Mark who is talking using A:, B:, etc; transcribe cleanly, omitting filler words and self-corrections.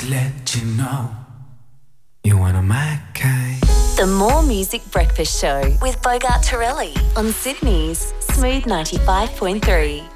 A: just let you know you're one of my kind.
B: The More Music Breakfast Show with Bogart Torelli on Sydney's Smooth 95.3.